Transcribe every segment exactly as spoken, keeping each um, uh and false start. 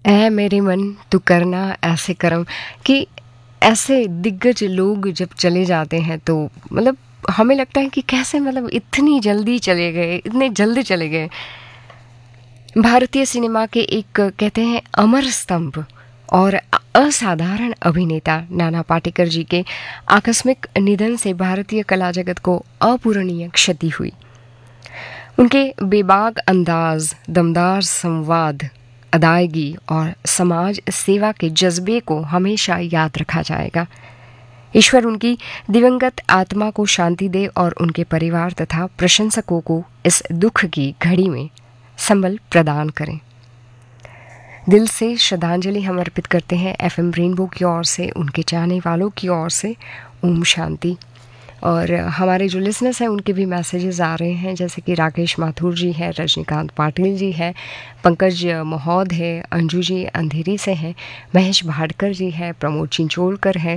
ऐ मेरे मन तू करना ऐसे कर्म कि ऐसे दिग्गज लोग जब चले जाते हैं तो मतलब हमें लगता है कि कैसे मतलब इतनी जल्दी चले गए, इतने जल्दी चले गए। भारतीय सिनेमा के एक कहते हैं अमर स्तंभ और असाधारण अभिनेता नाना पाटेकर जी के आकस्मिक निधन से भारतीय कला जगत को अपूरणीय क्षति हुई। उनके बेबाक अंदाज, दमदार संवाद, अदायगी और समाज सेवा के जज्बे को हमेशा याद रखा जाएगा। ईश्वर उनकी दिवंगत आत्मा को शांति दे और उनके परिवार तथा प्रशंसकों को इस दुख की घड़ी में संबल प्रदान करें। दिल से श्रद्धांजलि हम अर्पित करते हैं एफएम रेनबो की ओर से, उनके चाहने वालों की ओर से। ओम शांति। और हमारे जो लिसनर्स हैं उनके भी मैसेजेस आ रहे हैं, जैसे कि राकेश माथुर जी है, रजनीकांत पाटिल जी है, पंकज महोद है, अंजू जी अंधेरी से हैं, महेश भाटकर जी है, प्रमोद चिंचोलकर है।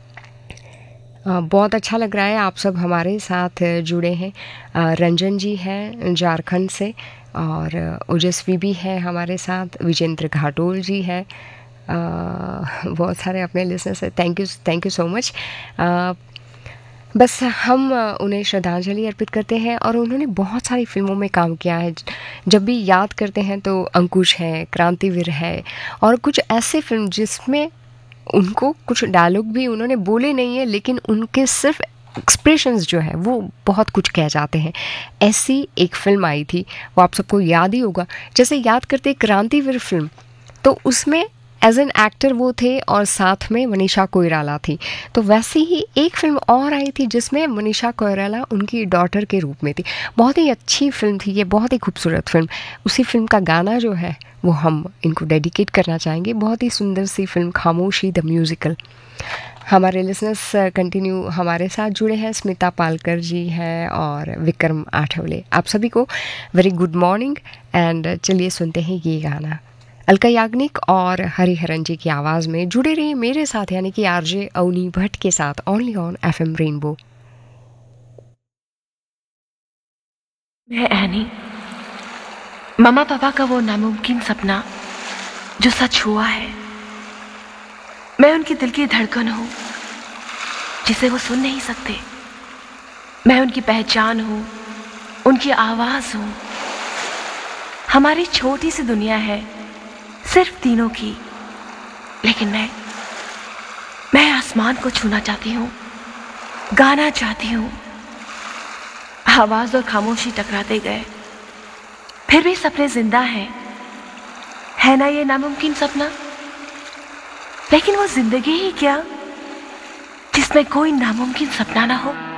बहुत अच्छा लग रहा है आप सब हमारे साथ जुड़े हैं। रंजन जी हैं झारखंड से और ओजस्वी भी है हमारे साथ, विजेंद्र घाटोल जी है। बहुत सारे अपने लिसनर्स हैं। Thank you thank you so much. बस हम उन्हें श्रद्धांजलि अर्पित करते हैं और उन्होंने बहुत सारी फिल्मों में काम किया है। जब भी याद करते हैं तो अंकुश है, क्रांतिवीर है और कुछ ऐसे फिल्म जिसमें उनको कुछ डायलॉग भी उन्होंने बोले नहीं है, लेकिन उनके सिर्फ एक्सप्रेशंस जो है वो बहुत कुछ कह जाते हैं। ऐसी एक फिल्म आई थी, वो आप सबको याद ही होगा। जैसे याद करते क्रांतिवीर फिल्म, तो उसमें एज एन एक्टर वो थे और साथ में मनीषा कोइराला थी। तो वैसी ही एक फिल्म और आई थी जिसमें मनीषा कोइराला उनकी डॉटर के रूप में थी। बहुत ही अच्छी फिल्म थी ये, बहुत ही खूबसूरत फिल्म। उसी फिल्म का गाना जो है वो हम इनको डेडिकेट करना चाहेंगे। बहुत ही सुंदर सी फिल्म खामोशी द म्यूज़िकल। हमारे लिसनर्स कंटिन्यू हमारे साथ जुड़े हैं। स्मिता पालकर जी हैं और विक्रम आठवले। आप सभी को वेरी गुड मॉर्निंग। एंड चलिए सुनते हैं ये गाना अलका याग्निक और हरिहरन जी की आवाज़ में। जुड़े रहिए मेरे साथ, यानी कि आरजे अवनी भट्ट के साथ, ओनली ऑन एफएम रेनबो। मैं एनी, मम्मा पापा का वो नामुमकिन सपना जो सच हुआ है। मैं उनके दिल की धड़कन हूं जिसे वो सुन नहीं सकते। मैं उनकी पहचान हूं, उनकी आवाज हूं। हमारी छोटी सी दुनिया है सिर्फ तीनों की, लेकिन मैं मैं आसमान को छूना चाहती हूँ, गाना चाहती हूँ। आवाज और खामोशी टकराते गए, फिर भी सपने जिंदा हैं। है ना ये नामुमकिन सपना? लेकिन वो जिंदगी ही क्या जिसमें कोई नामुमकिन सपना ना हो।